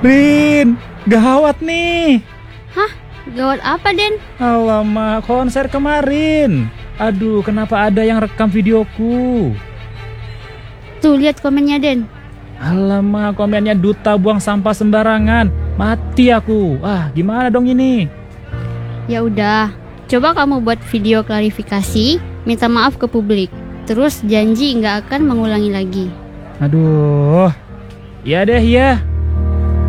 Rin, gawat nih. Hah? Gawat apa, Den? Alamak, konser kemarin. Aduh, kenapa ada yang rekam videoku? Tuh, lihat komennya, Den. Alamak, komennya duta buang sampah sembarangan. Mati aku. Gimana dong ini? Ya udah, coba kamu buat video klarifikasi, minta maaf ke publik. Terus janji nggak akan mengulangi lagi. Aduh. Ya deh ya.